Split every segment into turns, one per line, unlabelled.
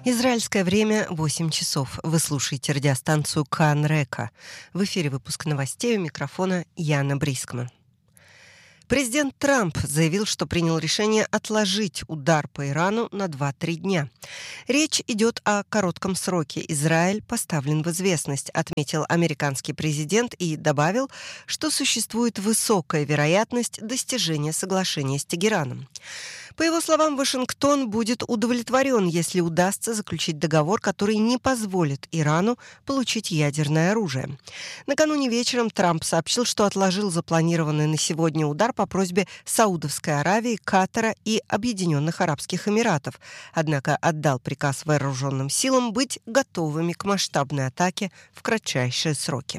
Израильское время 8 часов. Вы слушаете радиостанцию «Кан Река». В эфире выпуск новостей, у микрофона Яна Брискман. Президент Трамп заявил, что принял решение отложить удар по Ирану на 2-3 дня. Речь идет о коротком сроке. Израиль поставлен в известность, отметил американский президент и добавил, что существует высокая вероятность достижения соглашения с Тегераном. По его словам, Вашингтон будет удовлетворен, если удастся заключить договор, который не позволит Ирану получить ядерное оружие. Накануне вечером Трамп сообщил, что отложил запланированный на сегодня удар по просьбе Саудовской Аравии, Катара и Объединенных Арабских Эмиратов, однако отдал приказ вооруженным силам быть готовыми к масштабной атаке в кратчайшие сроки.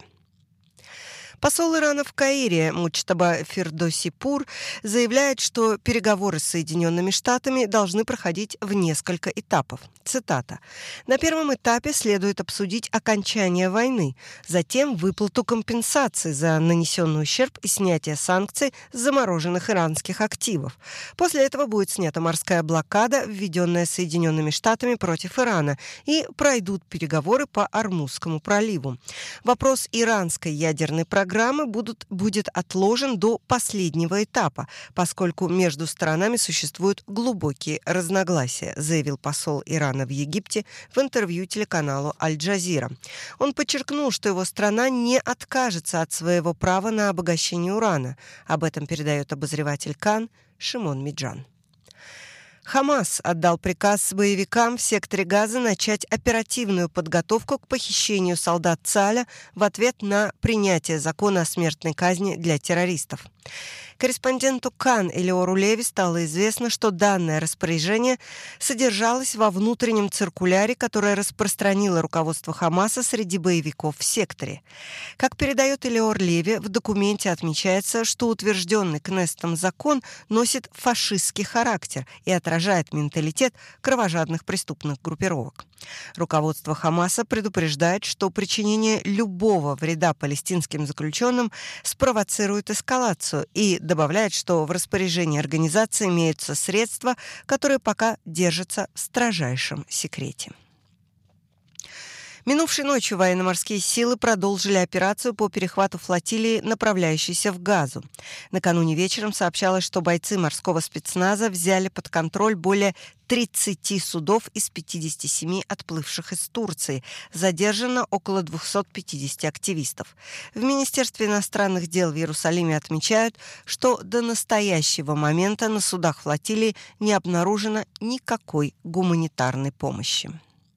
Посол Ирана в Каире Муджтаба Фирдоси Пур заявляет, что переговоры с Соединенными Штатами должны проходить в несколько этапов. Цитата. «На первом этапе следует обсудить окончание войны, затем выплату компенсаций за нанесенный ущерб и снятие санкций с замороженных иранских активов. После этого будет снята морская блокада, введенная Соединенными Штатами против Ирана, и пройдут переговоры по Ормузскому проливу. Вопрос иранской ядерной программы будет отложен до последнего этапа, поскольку между сторонами существуют глубокие разногласия», заявил посол Ирана в Египте в интервью телеканалу «Аль-Джазира». Он подчеркнул, что его страна не откажется от своего права на обогащение урана. Об этом передает обозреватель КАН Шимон Миджан. Хамас отдал приказ боевикам в секторе Газа начать оперативную подготовку к похищению солдат ЦАЛЯ в ответ на принятие закона о смертной казни для террористов. Корреспонденту КАН Элиору Леви стало известно, что данное распоряжение содержалось во внутреннем циркуляре, которое распространило руководство Хамаса среди боевиков в секторе. Как передает Элиор Леви, в документе отмечается, что утвержденный Кнессетом закон носит фашистский характер и отражает менталитет кровожадных преступных группировок. Руководство Хамаса предупреждает, что причинение любого вреда палестинским заключенным спровоцирует эскалацию, и добавляет, что в распоряжении организации имеются средства, которые пока держатся в строжайшем секрете. Минувшей ночью военно-морские силы продолжили операцию по перехвату флотилии, направляющейся в Газу. Накануне вечером сообщалось, что бойцы морского спецназа взяли под контроль более 30 судов из 57 отплывших из Турции. Задержано около 250 активистов. В Министерстве иностранных дел в Иерусалиме отмечают, что до настоящего момента на судах флотилии не обнаружено никакой гуманитарной помощи.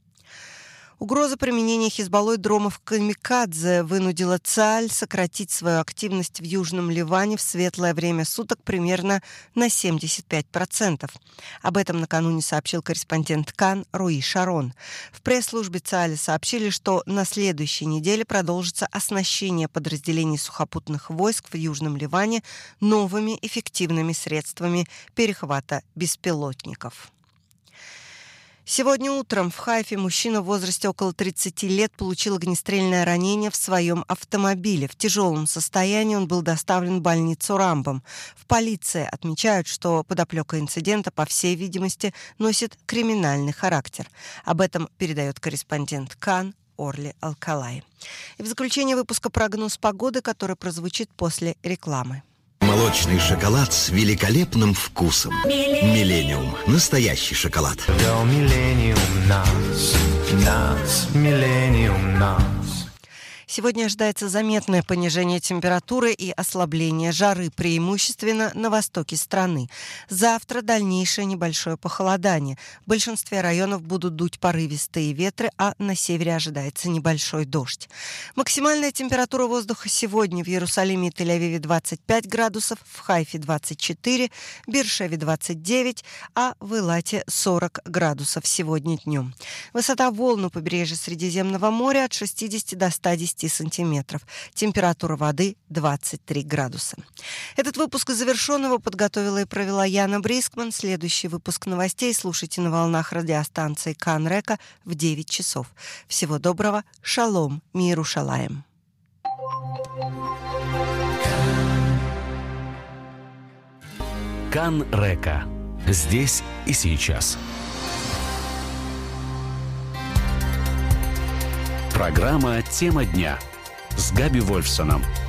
Угроза применения Хизбаллой дронов «Камикадзе» вынудила ЦАЛЬ сократить свою активность в Южном Ливане в светлое время суток примерно на 75%. Об этом накануне сообщил корреспондент КАН Руи Шарон. В пресс-службе ЦАЛЬ сообщили, что на следующей неделе продолжится оснащение подразделений сухопутных войск в Южном Ливане новыми эффективными средствами перехвата беспилотников. Сегодня утром в Хайфе мужчина в возрасте около 30 лет получил огнестрельное ранение в своем автомобиле. В тяжелом состоянии он был доставлен в больницу Рамбам. В полиции отмечают, что подоплека инцидента, по всей видимости, носит криминальный характер. Об этом передает корреспондент КАН Орли Алкалай. И в заключение выпуска прогноз погоды, который прозвучит после рекламы.
Молочный шоколад с великолепным вкусом. Миллениум. Настоящий шоколад.
Миллениум нас, Миллениум нас.
Сегодня ожидается заметное понижение температуры и ослабление жары, преимущественно на востоке страны. Завтра дальнейшее небольшое похолодание. В большинстве районов будут дуть порывистые ветры, а на севере ожидается небольшой дождь. Максимальная температура воздуха сегодня в Иерусалиме и Тель-Авиве 25 градусов, в Хайфе 24, Беэр-Шеве 29, а в Илате 40 градусов сегодня днем. Высота волн у побережья Средиземного моря от 60 до 110 сантиметров. Температура воды 23 градуса. Этот выпуск завершен. Его подготовила и провела Яна Брискман. Следующий выпуск новостей слушайте на волнах радиостанции Кан Река в 9 часов. Всего доброго. Шалом. Миру шалаем.
Кан Река. Здесь и сейчас. Программа «Тема дня» с Габи Вольфсоном.